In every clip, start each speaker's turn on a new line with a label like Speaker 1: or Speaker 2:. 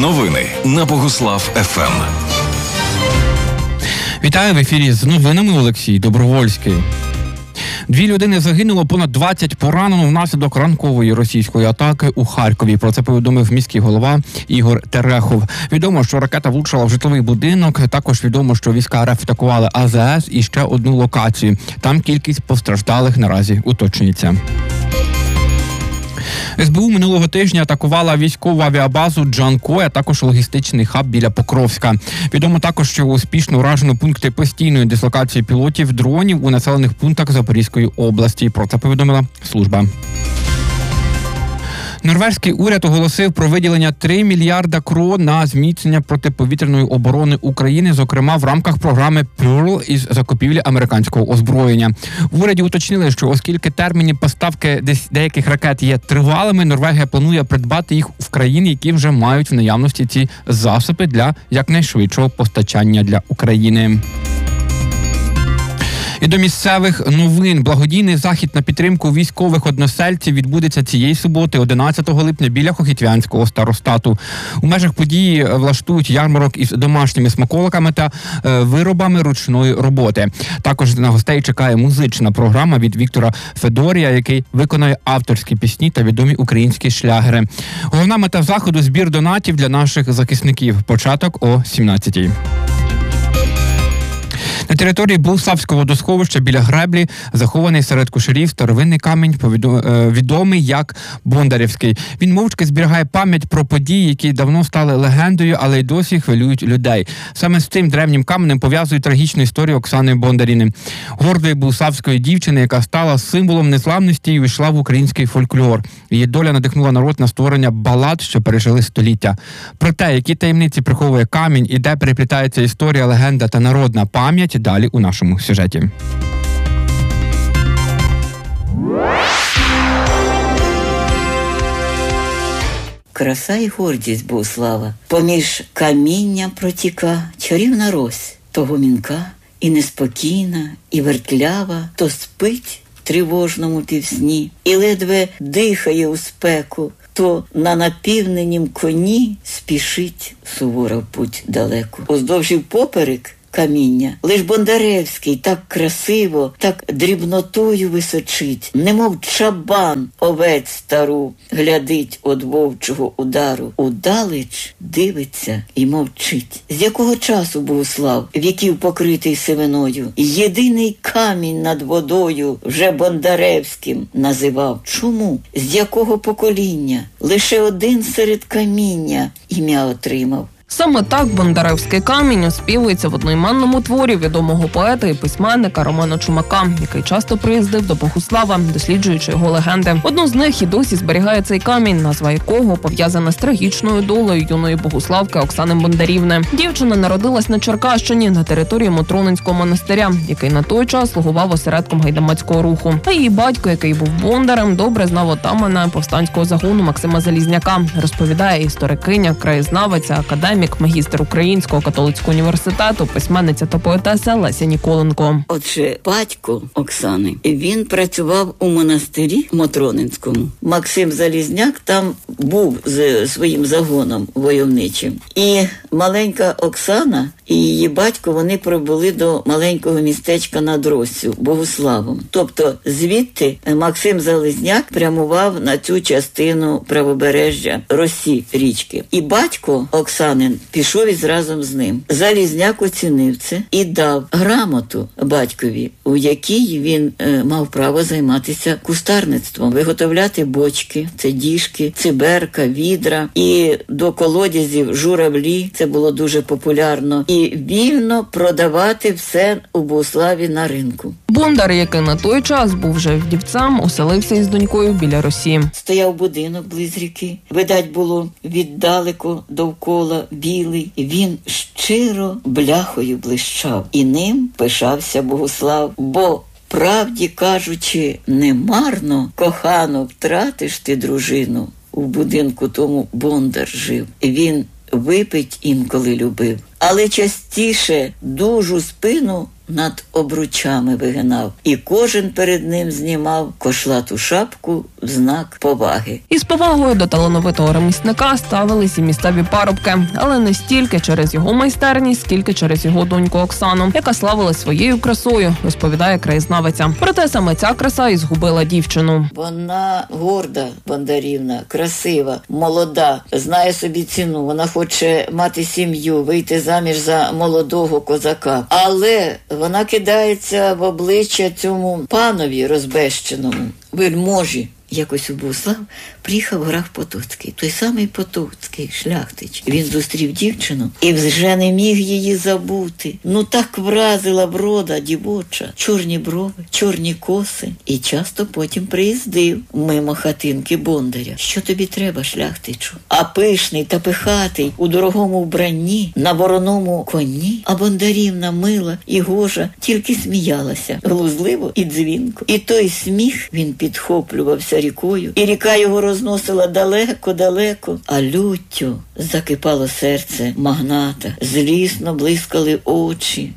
Speaker 1: Новини на Богуслав ФМ.
Speaker 2: Вітаю, в ефірі з новинами Олексій Добровольський. 2 людини загинуло, понад 20 поранено внаслідок ранкової російської атаки у Харкові. Про це повідомив міський голова Ігор Терехов. Відомо, що ракета влучила в житловий будинок. Також відомо, що війська РФ атакували АЗС і ще одну локацію. Там кількість постраждалих наразі уточнюється. СБУ минулого тижня атакувала військову авіабазу Джанкой, а також логістичний хаб біля Покровська. Відомо також, що успішно вражено пункти постійної дислокації пілотів дронів у населених пунктах Запорізької області. Про це повідомила служба. Норвезький уряд оголосив про виділення 3 мільярда крон на зміцнення протиповітряної оборони України, зокрема в рамках програми Pearl із закупівлі американського озброєння. В уряді уточнили, що оскільки терміни поставки деяких ракет є тривалими, Норвегія планує придбати їх в країни, які вже мають в наявності ці засоби для якнайшвидшого постачання для України. І до місцевих новин. Благодійний захід на підтримку військових односельців відбудеться цієї суботи, 11 липня, біля Хохітвянського старостату. У межах події влаштують ярмарок із домашніми смаколиками та виробами ручної роботи. Також на гостей чекає музична програма від Віктора Федорія, який виконає авторські пісні та відомі українські шлягери. Головна мета заходу – збір донатів для наших захисників. Початок о 17-й. На території Богуславського водосховища біля Греблі захований серед кушарів старовинний камінь, відомий як Бондарівський. Він мовчки зберігає пам'ять про події, які давно стали легендою, але й досі хвилюють людей. Саме з цим древнім каменем пов'язують трагічну історію Оксани Бондаріни. Гордої богуславської дівчини, яка стала символом незламності і увійшла в український фольклор. Її доля надихнула народ на створення балад, що пережили століття. Про те, які таємниці приховує камінь і де переплітається історія, легенда та народна пам'ять, далі у нашому сюжеті.
Speaker 3: Краса і гордість Богуслава. Поміж каміння протіка чарівна рось, то гомінка, і неспокійна, і вертлява, то спить в тривожному півсні, і ледве дихає у спеку, то на напівненім коні спішить сувора в путь далеку. Уздовж і впоперек каміння. Лиш Бондаревський так красиво, так дрібнотою височить, немов чабан овець стару глядить од вовчого удару. Удалеч дивиться і мовчить. З якого часу Богуслав, віків покритий сивиною, єдиний камінь над водою вже Бондаревським називав? Чому? З якого покоління? Лише один серед каміння ім'я отримав.
Speaker 4: Саме так Бондаревський камінь оспівується в одноіменному творі відомого поета і письменника Романа Чумака, який часто приїздив до Богуслава, досліджуючи його легенди. Одну з них і досі зберігає цей камінь, назва якого пов'язана з трагічною долею юної богуславки Оксани Бондарівни. Дівчина народилась на Черкащині, на території Мотронинського монастиря, який на той час слугував осередком гайдамацького руху. А її батько, який був бондарем, добре знав отамана повстанського загону Максима Залізняка, розповідає історикиня, краєзнавиця, академік, магістр Українського католицького університету, письменниця та поетеса Леся Ніколенко.
Speaker 3: Отже, батько Оксани, він працював у монастирі Мотронинському. Максим Залізняк там був з своїм загоном войовничим. І маленька Оксана і її батько, вони прибули до маленького містечка над Россю, Богуславом. Тобто звідти Максим Залізняк прямував на цю частину правобережжя Росі річки. І батько Оксанин пішов із разом з ним. Залізняк оцінив це і дав грамоту батькові, у якій він мав право займатися кустарництвом, виготовляти бочки, це діжки, циберка, відра, і до колодязів журавлі, це було дуже популярно, і вільно продавати все у Богуславі на ринку.
Speaker 4: Бондар, який на той час був вже вдівцем, оселився із донькою біля Росі.
Speaker 3: Стояв будинок близь ріки. Видать було віддалеко довкола білий. Він щиро бляхою блищав. І ним пишався Богуслав. Бо, правді кажучи, немарно, кохану, втратиш ти дружину. У будинку тому Бондар жив. Він випить інколи любив. Але частіше дужу спину над обручами вигинав, і кожен перед ним знімав кошлату шапку в знак поваги.
Speaker 4: Із повагою до талановитого ремісника ставились і місцеві парубки, але не стільки через його майстерність, скільки через його доньку Оксану, яка славилась своєю красою, розповідає краєзнавиця. Проте саме ця краса і згубила дівчину.
Speaker 3: Вона горда, Бондарівна, красива, молода, знає собі ціну, вона хоче мати сім'ю, вийти заміж за молодого козака. Але вона кидається в обличчя цьому панові розбещеному, вельможі. Якось у Богуслав приїхав граф Потоцький, той самий Потоцький, шляхтич. Він зустрів дівчину і вже не міг її забути. Ну так вразила врода дівоча, чорні брови, чорні коси. І часто потім приїздив мимо хатинки Бондаря. Що тобі треба, шляхтичу? А пишний та пихатий, у дорогому вбранні, на вороному коні, а Бондарівна мила і гожа тільки сміялася, глузливо і дзвінко. І той сміх він підхоплювався рікою, і ріка його розносила далеко-далеко, а люттю закипало серце магната, злісно блискали очі.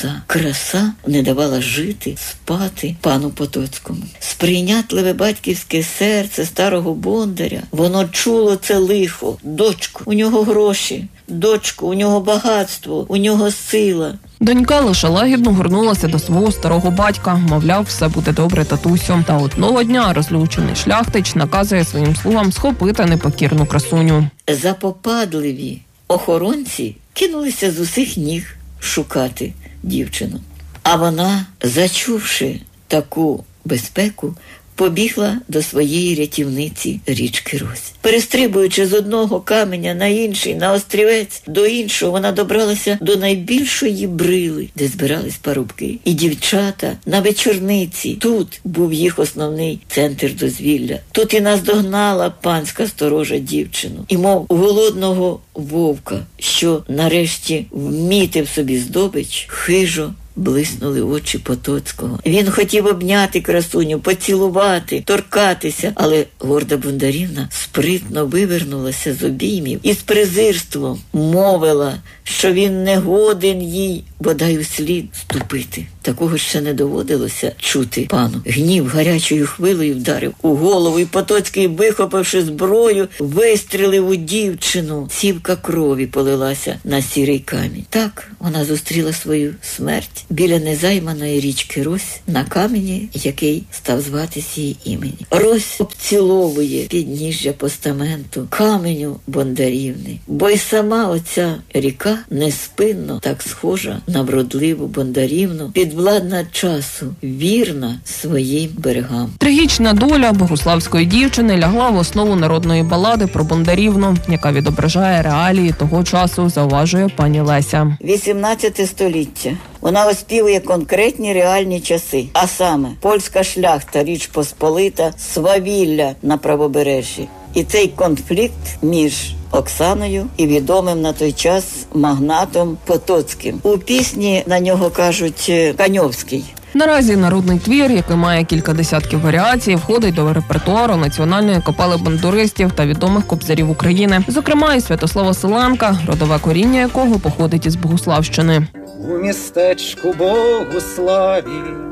Speaker 3: Краса не давала жити, спати пану Потоцькому. Сприйнятливе батьківське серце старого Бондаря, воно чуло це лихо. Дочку, у нього гроші, дочку, у нього багатство, у нього сила.
Speaker 4: Донька лише лагідно горнулася до свого старого батька, мовляв, все буде добре, татусю. Та одного дня розлючений шляхтич наказує своїм слугам схопити непокірну красуню.
Speaker 3: Запопадливі охоронці кинулися з усіх ніг шукати дівчину. А вона, зачувши таку безпеку, побігла до своєї рятівниці річки Рось. Перестрибуючи з одного каменя на інший, на острівець до іншого, вона добралася до найбільшої брили, де збирались парубки і дівчата на вечорниці. Тут був їх основний центр дозвілля. Тут і наздогнала панська сторожа дівчину. І мов голодного вовка, що нарешті вмітив собі здобич, хижо блиснули очі Потоцького. Він хотів обняти красуню, поцілувати, торкатися, але горда Бондарівна спритно вивернулася з обіймів і з презирством мовила, що він не годен їй бодай у слід ступити. Такого ще не доводилося чути пану. Гнів гарячою хвилею вдарив у голову, і Потоцький, вихопивши зброю, вистрілив у дівчину. Цівка крові полилася на сірий камінь. Так вона зустріла свою смерть біля незайманої річки Рось на камені, який став зватись її імені. Рось обціловує підніжжя постаменту каменю Бондарівни, бо й сама оця ріка неспинно так схожа на вродливу Бондарівну, підвладна часу, вірна своїм берегам.
Speaker 4: Трагічна доля богуславської дівчини лягла в основу народної балади про Бондарівну, яка відображає реалії того часу, зауважує пані Леся.
Speaker 3: 18 століття. Вона оспівує конкретні реальні часи, а саме польська шляхта, Річ Посполита, свавілля на правобережжі. І цей конфлікт між Оксаною і відомим на той час магнатом Потоцьким. У пісні на нього кажуть Каньовський.
Speaker 4: Наразі народний твір, який має кілька десятків варіацій, входить до репертуару національної капели бандуристів та відомих кобзарів України. Зокрема, і Святослава Селенка, родове коріння якого походить із Богуславщини.
Speaker 5: У містечку Богуславі